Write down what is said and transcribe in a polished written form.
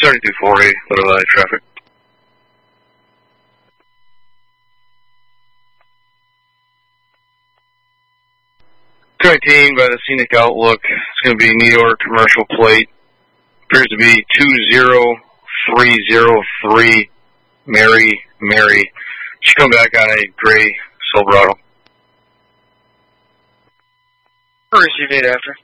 7248, Little Valley traffic. 219 by the Scenic Outlook. It's going to be New York commercial plate. Appears to be 20303 Mary. Should come back on a gray Silverado. Receive 8 after.